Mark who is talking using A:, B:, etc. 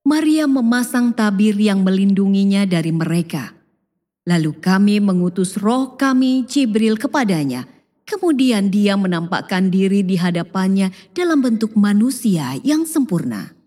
A: Maria memasang tabir yang melindunginya dari mereka. Lalu kami mengutus roh kami Jibril kepadanya. Kemudian dia menampakkan diri di hadapannya dalam bentuk manusia yang sempurna.